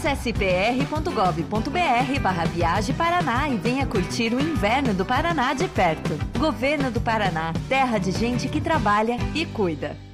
Acesse pr.gov.br/Viaje Paraná e venha curtir o inverno do Paraná de perto. Governo do Paraná, terra de gente que trabalha e cuida.